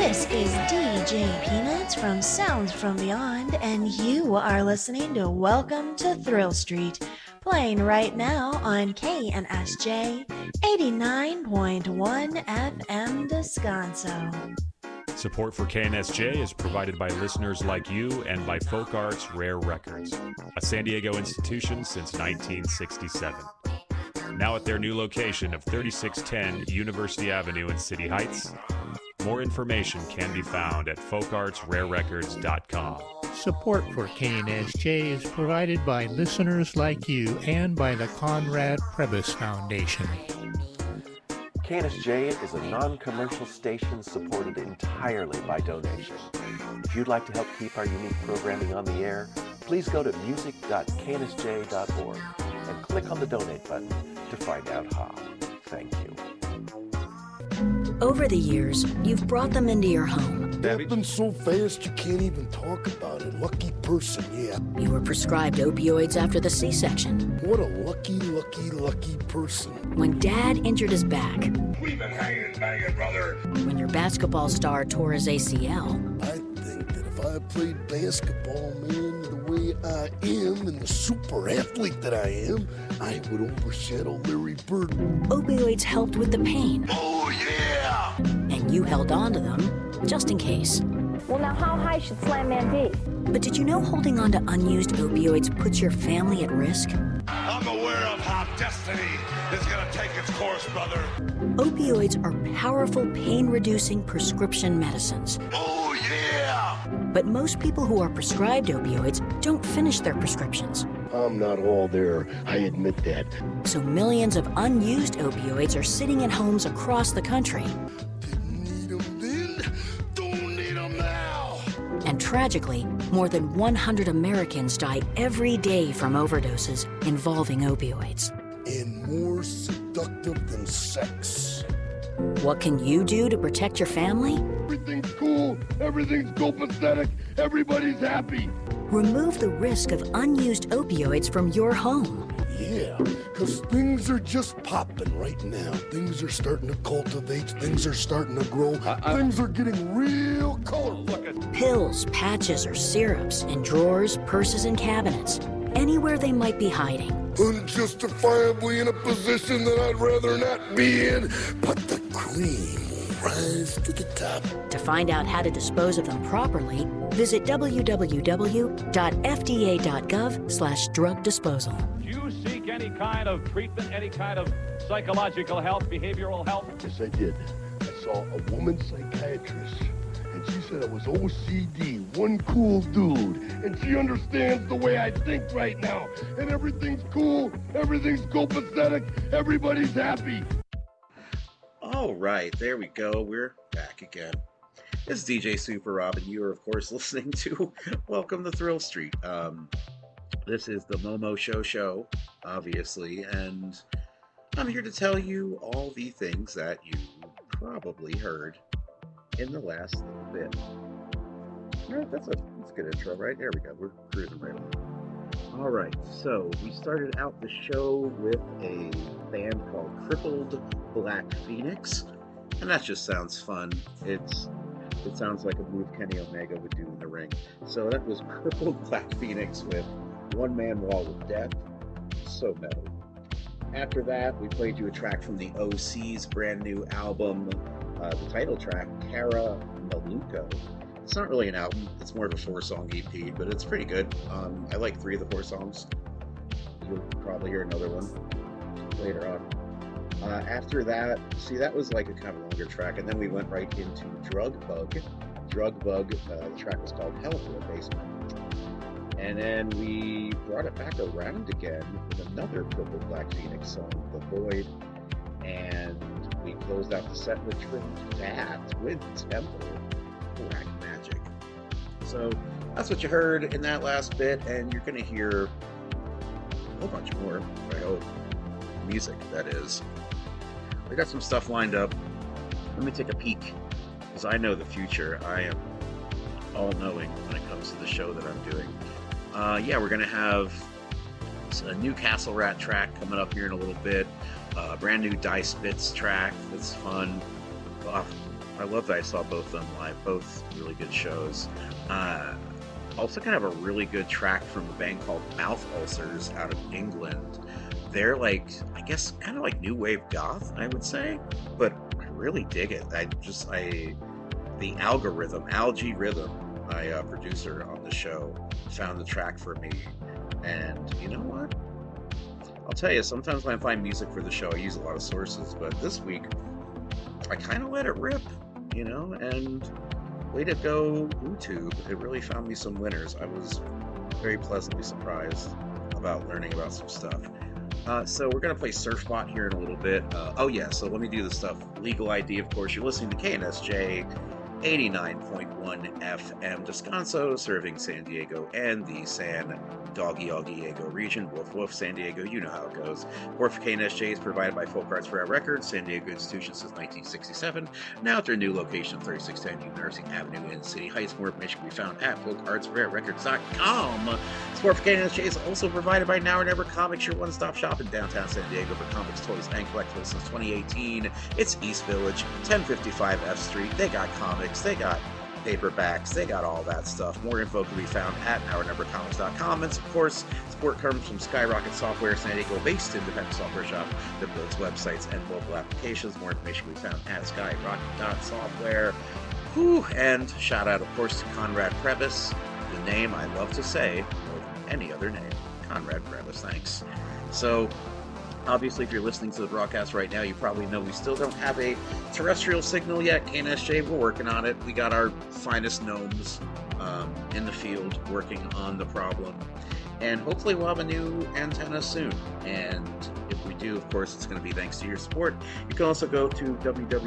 This is DJ Peanuts from Sounds from Beyond, and you are listening to Welcome to Thrill Street, playing right now on KNSJ 89.1 FM Descanso. Support for KNSJ is provided by listeners like you and by Folk Arts Rare Records, a San Diego institution since 1967. Now at their new location of 3610 University Avenue in City Heights. More information can be found at folkartsrarerecords.com. Support for KNSJ is provided by listeners like you and by the Conrad Prebys Foundation. KNSJ is a non-commercial station supported entirely by donation. If you'd like to help keep our unique programming on the air, please go to music.knsj.org and click on the donate button to find out how. Thank you. Over the years, you've brought them into your home. Happened so fast you can't even talk about it. Lucky person, yeah. You were prescribed opioids after the C-section. What a lucky person. When Dad injured his back. We've been hanging and banging, brother. When your basketball star tore his ACL. I think that if I played basketball, man, the way I am and the super athlete that I am, I would overshadow Larry Bird. Opioids helped with the pain. Oh, yeah! And you held on to them, just in case. Well, now how high should Slam Man be? But did you know holding on to unused opioids puts your family at risk? I'm aware of how destiny is going to take its course, brother. Opioids are powerful pain-reducing prescription medicines. Oh, yeah! But most people who are prescribed opioids don't finish their prescriptions. I'm not all there, I admit that. So millions of unused opioids are sitting in homes across the country. Didn't need them then, don't need them now. And tragically, more than 100 Americans die every day from overdoses involving opioids. And more seductive than sex. What can you do to protect your family? Everything's cool, everything's copacetic, everybody's happy. Remove the risk of unused opioids from your home. Yeah, because things are just popping right now. Things are starting to cultivate, things are starting to grow, things are getting real colorful. Pills, patches, or syrups in drawers, purses, and cabinets. Anywhere they might be hiding. Unjustifiably in a position that I'd rather not be in, but the cream will rise to the top. To find out how to dispose of them properly, visit www.fda.gov/drug disposal. Do you seek any kind of treatment, any kind of psychological help, behavioral help? Yes, I did. I saw a woman psychiatrist, and she said I was OCD, one cool dude, and she understands the way I think right now, and everything's cool, everything's copacetic, everybody's happy. All right, there we go. We're back again. This is DJ Super Rob, and you are, of course, listening to Welcome to Thrill Street. This is the Momo Show, obviously, and I'm here to tell you all the things that you probably heard in the last bit. All right, that's a good intro, right? There we go. We're cruising right along. All right, so we started out the show with a band called Crippled Black Phoenix, and that just sounds fun. It sounds like a move Kenny Omega would do in the ring. So that was Crippled Black Phoenix with One Man Wall of Death. So metal. After that, we played you a track from the OC's brand new album, the title track, Kara Maluko. It's not really an album, it's more of a 4-song EP, but it's pretty good. I like 3 of the 4 songs. You'll probably hear another one later on. After that, see, that was like a kind of longer track, and then we went right into Drug Bug. The track was called Hell to a Basement. And then we brought it back around again with another Crippled Black Phoenix song, The Void. And we closed out the set with Twin Temple, Black Magic. So that's what you heard in that last bit, and you're going to hear a whole bunch more, I hope. Music, that is. I got some stuff lined up. Let me take a peek, because I know the future. I am all-knowing when it comes to the show that I'm doing. We're going to have a new Castle Rat track coming up here in a little bit. Brand new Die Spitz track that's fun. I love that I saw both of them live. Both really good shows. Also kind of a really good track from a band called Mouth Ulcers out of England. They're like, I guess, kind of like new wave goth, I would say, but I really dig it. The algorithm, Algae Rhythm, my producer on the show, found the track for me, and you know what? I'll tell you, sometimes when I find music for the show, I use a lot of sources, but this week, I kind of let it rip, and way to go, YouTube. It really found me some winners. I was very pleasantly surprised about learning about some stuff. So we're going to play Surfbot here in a little bit. So let me do the stuff. Legal ID, of course. You're listening to KNSJ 89.1 FM Descanso, serving San Diego and the San Diego region. Woof woof, San Diego, you know how it goes. Work for KNSJ is provided by Folk Arts Rare Records, San Diego institution since 1967. Now at their new location, 3610 New Nursing Avenue in City Heights. More information can be found at folkartsrarerecords.com. Support for KNSJ is also provided by Now or Never Comics, your one-stop shop in downtown San Diego for comics, toys, and collectibles since 2018. It's East Village, 1055 F Street. They got comics, they got paperbacks, they got all that stuff. More info can be found at OurNumberComics.com. And of course, support comes from Skyrocket Software, San Diego-based independent software shop that builds websites and mobile applications. More information can be found at skyrocket.software. And shout out, of course, to Conrad Prebys, the name I love to say more than any other name. Conrad Prebys, thanks. So, obviously, if you're listening to the broadcast right now, you probably know we still don't have a terrestrial signal yet. KNSJ, we're working on it. We got our finest gnomes in the field working on the problem. And hopefully we'll have a new antenna soon. And if we do, of course, it's going to be thanks to your support. You can also go to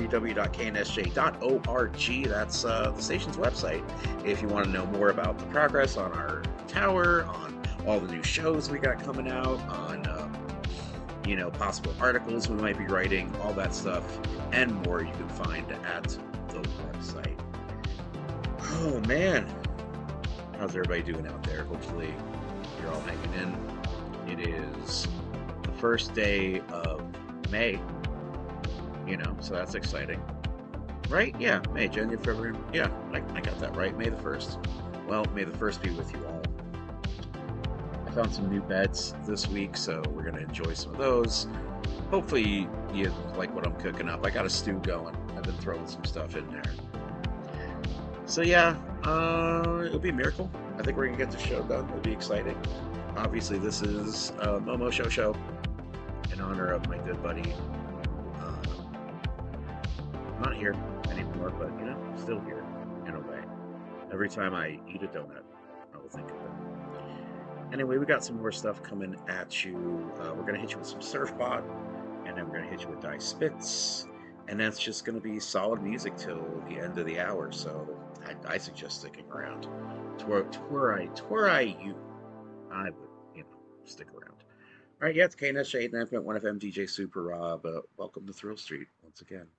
www.knsj.org. That's the station's website. If you want to know more about the progress on our tower, on all the new shows we got coming out, on possible articles we might be writing, all that stuff, and more you can find at the website. Oh, man. How's everybody doing out there? Hopefully you're all hanging in. It is the first day of May, so that's exciting. Right? Yeah, May, January, February. Yeah, I got that right. May the 1st. Well, may the 1st be with you all. Found some new beds this week, so we're going to enjoy some of those. Hopefully you like what I'm cooking up. I got a stew going. I've been throwing some stuff in there. So yeah, it'll be a miracle. I think we're going to get the show done. It'll be exciting. Obviously, this is Momo Show in honor of my good buddy. Not here anymore, but still here in a way. Every time I eat a donut, I will think of it. Anyway, we got some more stuff coming at you. We're going to hit you with some Surfbot, and then we're going to hit you with Die Spitz, and that's just going to be solid music till the end of the hour, so I suggest sticking around. Twere you. I would, stick around. All right, yeah, it's KNSJ 89.1 FM, DJ Super Rob. Welcome to Thrill Street once again.